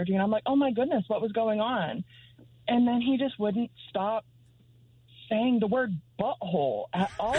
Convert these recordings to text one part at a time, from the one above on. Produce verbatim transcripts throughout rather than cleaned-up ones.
And I'm like, oh, my goodness, what was going on? And then he just wouldn't stop saying the word butthole at all.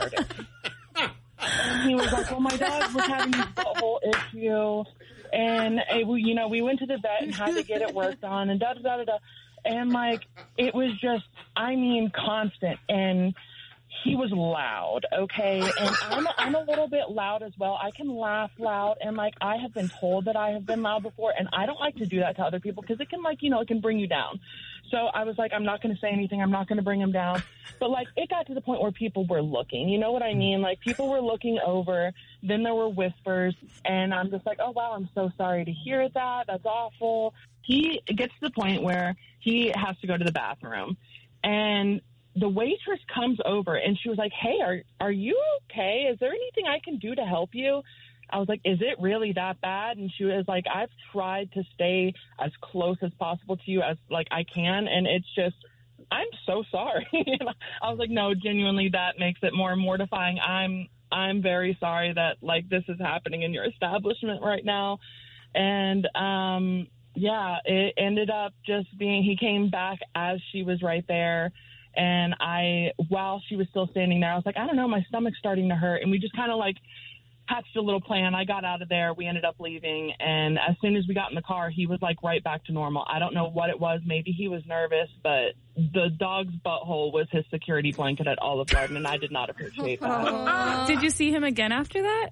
And he was like, well, my dog was having this butthole issue. And, it, you know, we went to the vet and had to get it worked on and da-da-da-da-da. And, like, it was just, I mean, constant. And he was loud, okay? And I'm, I'm a little bit loud as well. I can laugh loud. And, like, I have been told that I have been loud before. And I don't like to do that to other people because it can, like, you know, it can bring you down. So I was like, I'm not going to say anything. I'm not going to bring him down. But, like, it got to the point where people were looking. You know what I mean? Like, people were looking over. Then there were whispers. And I'm just like, oh, wow, I'm so sorry to hear that. That's awful. He gets to the point where he has to go to the bathroom. And the waitress comes over, and she was like, hey, are are you okay? Is there anything I can do to help you? I was like, is it really that bad? And she was like, I've tried to stay as close as possible to you as, like, I can, and it's just, I'm so sorry. I was like, no, genuinely, that makes it more mortifying. I'm I'm very sorry that, like, this is happening in your establishment right now. And, um, yeah, it ended up just being, he came back as she was right there. And I, while she was still standing there, I was like, I don't know, my stomach's starting to hurt. And we just kind of, like, hatched a little plan. I got out of there. We ended up leaving. And as soon as we got in the car, he was, like, right back to normal. I don't know what it was. Maybe he was nervous, but the dog's butthole was his security blanket at Olive Garden, and I did not appreciate that. Did you see him again after that?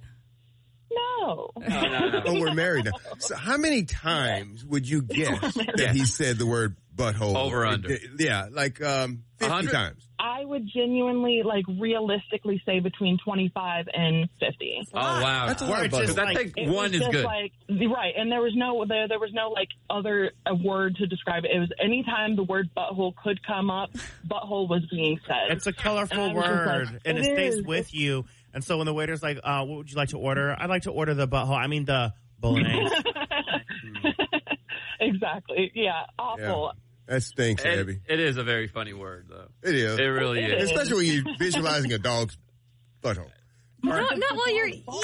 No. no, no, no. Oh, we're married now. So how many times would you guess that he said the word butthole? Over or under? Yeah, like um, fifty one hundred times. I would genuinely, like, realistically say between twenty-five and fifty. Oh, wow. That's a lot of Because butthole. I think It one was is just good. Like, right, and there was no there, there was no like other a word to describe it. It was anytime the word butthole could come up, butthole was being said. It's a colorful And I was just word, like, and it, it stays is. with you. And so when the waiter's like, uh, what would you like to order? I'd like to order the butthole. I mean, the bolognese. Exactly. Yeah. Awful. Yeah. That stinks, It- Abby. it is a very funny word, though. It is. It really It is. Especially when you're visualizing a dog's butthole. Not, not while you're eating.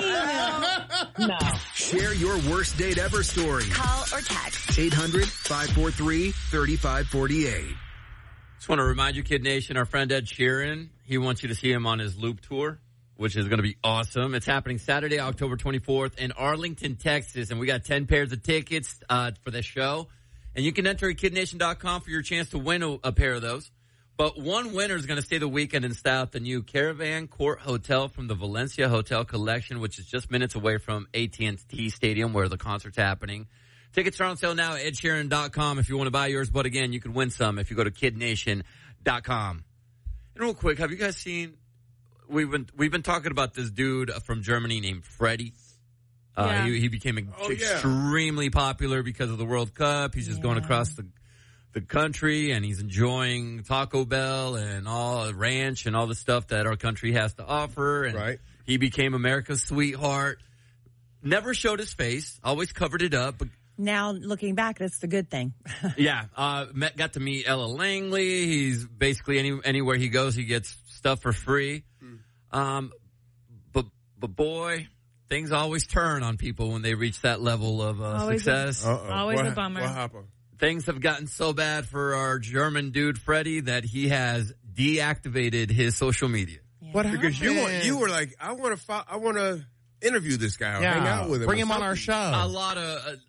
No. Share your worst date ever story. Call or text. eight hundred, five four three, three five four eight. Just want to remind you, Kid Nation, our friend Ed Sheeran, he wants you to see him on his Loop Tour, which is going to be awesome. It's happening Saturday, October twenty-fourth in Arlington, Texas, and we got ten pairs of tickets uh, for the show. And you can enter at kid nation dot com for your chance to win a, a pair of those. But one winner is going to stay the weekend in style at the new Caravan Court Hotel from the Valencia Hotel Collection, which is just minutes away from A T and T Stadium where the concert's happening. Tickets are on sale now at ed sheeran dot com if you want to buy yours. But again, you can win some if you go to kid nation dot com. And real quick, have you guys seen, we've been, we've been talking about this dude from Germany named Freddie. Uh, Yeah. he, he became ex- Oh, yeah. extremely popular because of the World Cup. He's just Yeah. going across the the country, and he's enjoying Taco Bell and all ranch and all the stuff that our country has to offer. And Right. he became America's sweetheart. Never showed his face. Always covered it up. But Now, looking back, that's the good thing. yeah, uh, met, got to meet Ella Langley. He's basically any anywhere he goes, he gets stuff for free. Mm. Um, but but boy, things always turn on people when they reach that level of uh, Always success. Uh-oh. Always What- a bummer. What happened? Things have gotten so bad for our German dude Freddie that he has deactivated his social media. What happened? Because you were, you were like, I want to fo- I want to interview this guy or Yeah. hang out with him. Bring or him on our something. show. A lot of uh,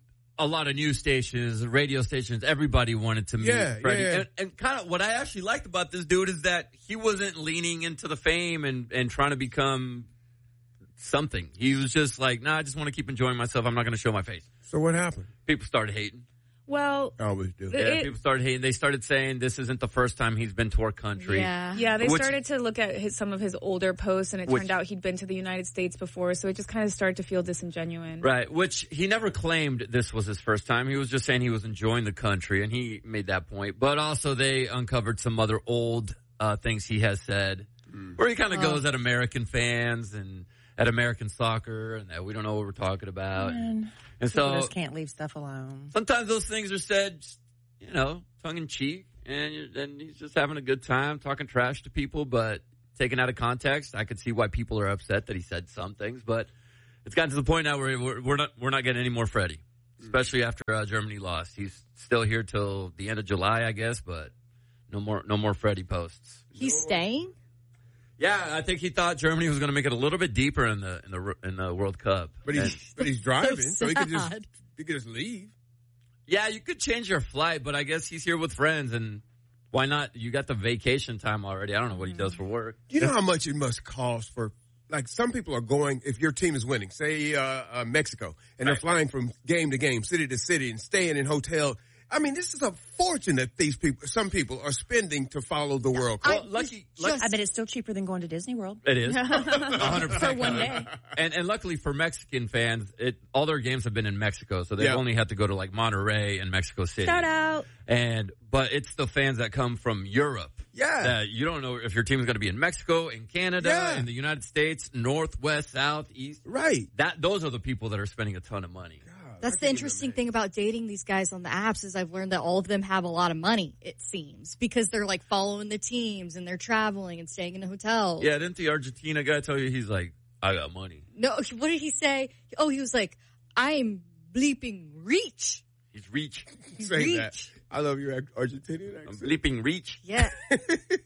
a lot of news stations, radio stations, everybody wanted to meet Yeah, Freddie. yeah. And, and kind of what I actually liked about this dude is that he wasn't leaning into the fame and, and trying to become something. He was just like, nah, I just want to keep enjoying myself. I'm not going to show my face. So what happened? People started hating. Well, I always do. It- Yeah, people started hating. They started saying this isn't the first time he's been to our country. yeah. Yeah, they Which- started to look at his, some of his older posts, and it Which- turned out he'd been to the United States before, so it just kind of started to feel disingenuous. Right, which he never claimed this was his first time. He was just saying he was enjoying the country, and he made that point. But also they uncovered some other old uh, things he has said, mm. where he kind of goes at American fans and at American soccer, and that we don't know what we're talking about. Man, and people so just can't leave stuff alone. sometimes those things are said, just, you know, tongue-in-cheek, and, you're- and he's just having a good time talking trash to people, but taken out of context, I could see why people are upset that he said some things, but it's gotten to the point now where we're, we're not we're not getting any more Freddie. especially after uh, Germany lost. He's still here till the end of July, I guess, but no more no more Freddie posts. He's staying? Yeah, I think he thought Germany was going to make it a little bit deeper in the in the in the World Cup. But he's And- but he's driving, So so, he could just sad. he could just leave. yeah, you could change your flight, but I guess he's here with friends, and why not? You got the vacation time already. I don't know what he does for work. You know how much it must cost for, like, some people are going, if your team is winning, say uh, uh, Mexico, and they're flying from game to game, city to city, and staying in hotel. I mean, this is a fortune that these people, some people, are spending to follow the World Cup. Well, lucky, lucky I bet it's still cheaper than going to Disney World. it is one hundred percent For one day. And and luckily for Mexican fans, it all their games have been in Mexico, so they've Yeah. only had to go to like Monterrey and Mexico City. Shout out. And but it's the fans that come from Europe. Yeah. That you don't know if your team is going to be in Mexico, in Canada, Yeah. in the United States, north, west, south, east. Right. That those are the people that are spending a ton of money. That's the interesting thing about dating these guys on the apps is I've learned that all of them have a lot of money, it seems, because they're like following the teams and they're traveling and staying in hotels. Yeah, didn't the Argentina guy tell you he's like, I got money? No, what did he say? Oh, he was like, I'm bleeping reach. He's reach. Say Reach. that. I love your ac- Argentinian I'm accent. bleeping reach. Yeah. And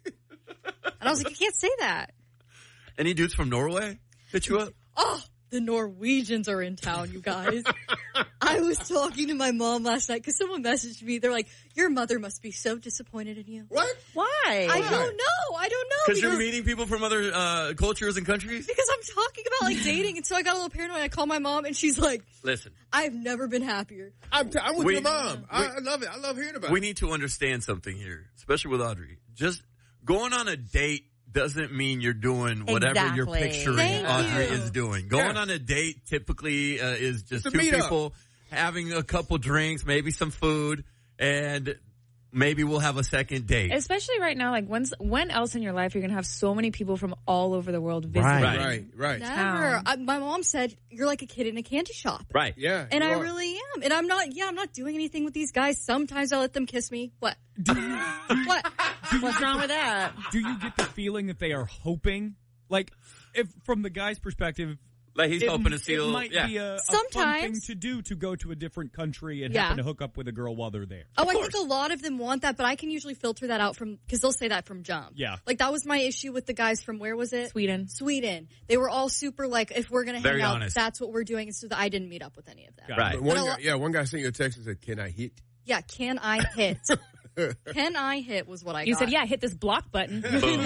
I was like, you can't say that. Any dudes from Norway hit you up? Oh, the Norwegians are in town, you guys. I was talking to my mom last night because someone messaged me. They're like, your mother must be so disappointed in you. What? Why? I don't know. I don't know. Because you're meeting people from other uh, cultures and countries? Because I'm talking about like dating, and so I got a little paranoid. I called my mom, and she's like, Listen, I've never been happier. I'm, t- I'm with We- your mom. I, I love it. I love hearing about we it. need to understand something here, especially with Audrey. Just going on a date doesn't mean you're doing whatever you're Exactly. picturing Thank Audrey you. is doing. Going Yeah. on a date typically uh, is just It's a two meetup. people having a couple drinks, maybe some food, and maybe we'll have a second date. Especially right now, like when's when else in your life you're gonna have so many people from all over the world visiting? Right. Right, right. Never. Town. I, my mom said, you're like a kid in a candy shop. Right. Yeah. And you I are. really am. And I'm not, yeah, I'm not doing anything with these guys. Sometimes I let them kiss me. What? What? What's wrong with that? Do you get the feeling that they are hoping, like, if from the guy's perspective, Like he's it, hoping to seal. it might yeah. be a, a fun thing Sometimes. to do to go to a different country and Yeah. happen to hook up with a girl while they're there. Oh, I think a lot of them want that, but I can usually filter that out from, because they'll say that from jump. Yeah. Like, that was my issue with the guys from, where was it? Sweden. Sweden. They were all super, like, if we're going to hang Very out, honest. that's what we're doing. And so I didn't meet up with any of them. Got it. Right. But one But a guy, lot- yeah, one guy sent you a text and said, "Can I hit?" Yeah, can I hit? Can I hit was what I You got. said, yeah, hit this block button. Boom.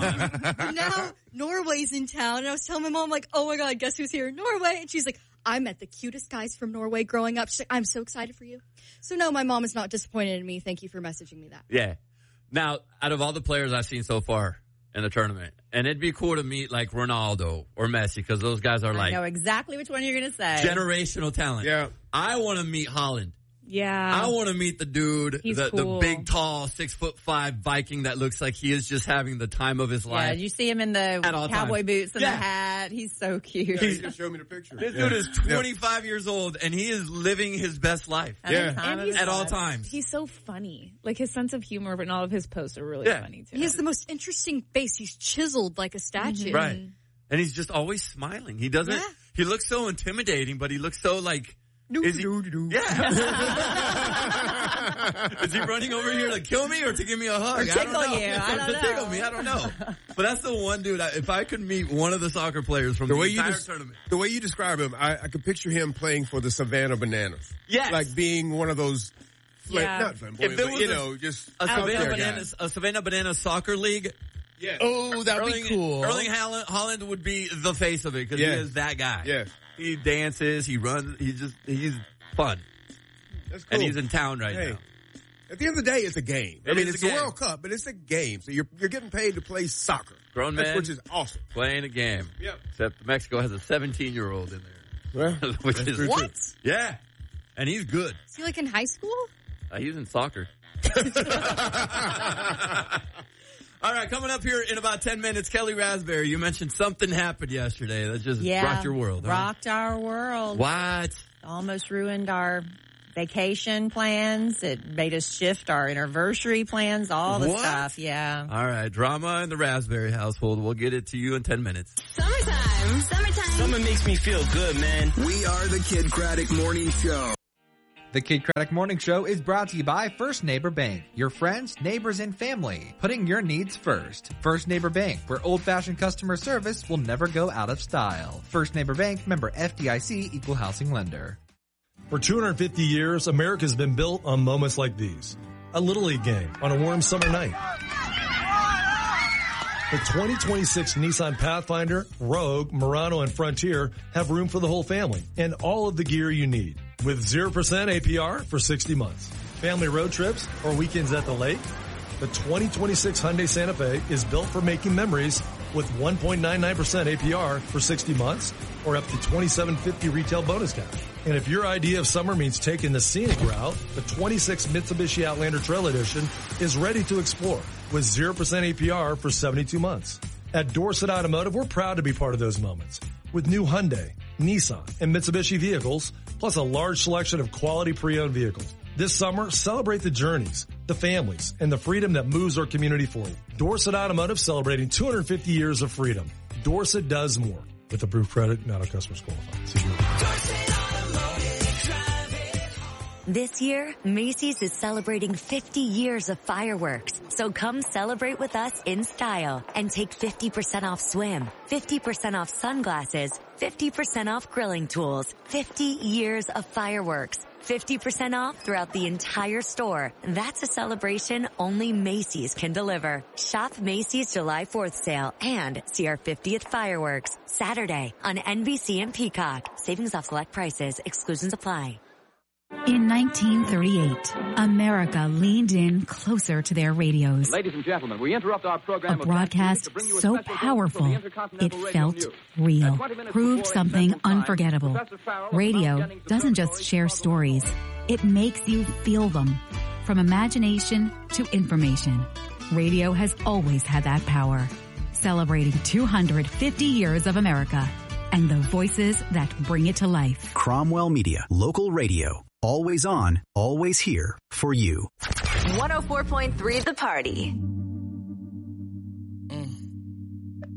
Now Norway's in town, and I was telling my mom, like, oh my god, guess who's here in Norway? And she's like, I met the cutest guys from Norway growing up. She's like, I'm so excited for you. So no, my mom is not disappointed in me. Thank you for messaging me that. Yeah. Now, out of all the players I've seen so far in the tournament, and it'd be cool to meet like Ronaldo or Messi because those guys are I like know exactly which one you're going to say. generational talent. Yeah. I want to meet Holland. Yeah. I want to meet the dude, He's the, cool. the big, tall, six foot five Viking that looks like he is just having the time of his Yeah, life. did you see him in the At all cowboy times. boots and Yeah. the hat? He's so cute. Yeah, he just showed me the picture. This Yeah. dude is Yeah. twenty-five years old and he is living his best life Having Yeah. the time And of he's- his at all life. times. He's so funny. Like his sense of humor and all of his posts are really Yeah. funny too. He has the most interesting face. He's chiseled like a statue. Right. And he's just always smiling. He doesn't, Yeah. he looks so intimidating, but he looks so like, is he, yeah. Is he running over here to kill me or to give me a hug? Or I don't tickle know. you. I don't to know. tickle me. I don't know. But that's the one dude. I, if I could meet one of the soccer players from The the, way you entire des- tournament. the way you describe him, I, I could picture him playing for the Savannah Bananas. Yes. Like being one of those, fla- Yeah. not flamboyant, If it but, was you a- know, just A out Savannah, there Bananas, guy. a Savannah Bananas soccer league. Yeah. Oh, that'd Erling, be cool. Erling Haaland, Holland would be the face of it because Yeah. he is that guy. Yeah. He dances, he runs, he just, he's fun. That's cool. And he's in town right Hey. now. At the end of the day, it's a game. I It mean, is it's a a game. World Cup, but it's a game. So you're you're getting paid to play soccer. Grown That's, man. which is awesome. Playing a game. Yep. Except Mexico has a seventeen-year-old in there. Well, Which that's is true, too. What? Yeah. And he's good. Is he like in high school? Uh, he's in soccer. All right, coming up here in about ten minutes, Kelly Raspberry, you mentioned something happened yesterday that just Yeah. rocked your world. huh? Rocked our world. What? Almost ruined our vacation plans. It made us shift our anniversary plans, all the What? stuff. Yeah. All right, drama in the Raspberry household. We'll get it to you in ten minutes. Summertime. Summertime. Summer makes me feel good, man. We are the Kid Craddock Morning Show. The Kid Craddock Morning Show is brought to you by First Neighbor Bank. Your friends, neighbors, and family. Putting your needs first. First Neighbor Bank, where old-fashioned customer service will never go out of style. First Neighbor Bank, member F D I C, equal housing lender. For two hundred fifty years, America's been built on moments like these. A Little League game on a warm summer night. The twenty twenty-six Nissan Pathfinder, Rogue, Murano, and Frontier have room for the whole family and all of the gear you need. With zero percent A P R for sixty months. Family road trips or weekends at the lake? The twenty twenty-six Hyundai Santa Fe is built for making memories with one point nine nine percent A P R for sixty months or up to twenty-seven fifty retail bonus cash. And if your idea of summer means taking the scenic route, the twenty-six Mitsubishi Outlander Trail Edition is ready to explore with zero percent A P R for seventy-two months. At Dorset Automotive, we're proud to be part of those moments with new Hyundai, Nissan, and Mitsubishi vehicles, plus a large selection of quality pre-owned vehicles. This summer, celebrate the journeys, the families, and the freedom that moves our community forward. Dorset Automotive celebrating two hundred fifty years of freedom. Dorset does more. With approved credit, not all customers qualified. See you. This year, Macy's is celebrating fifty years of fireworks. So come celebrate with us in style and take fifty percent off swim, fifty percent off sunglasses, fifty percent off grilling tools, fifty years of fireworks, fifty percent off throughout the entire store. That's a celebration only Macy's can deliver. Shop Macy's July fourth sale and see our fiftieth fireworks Saturday on N B C and Peacock. Savings off select prices. Exclusions apply. In nineteen thirty-eight, America leaned in closer to their radios. Ladies and gentlemen, we interrupt our program. A broadcast so powerful, it felt real, proved something unforgettable. Radio doesn't just share stories, it makes you feel them. From imagination to information, radio has always had that power. Celebrating two hundred fifty years of America and the voices that bring it to life. Cromwell Media, local radio. Always on, always here for you. one oh four point three The Party.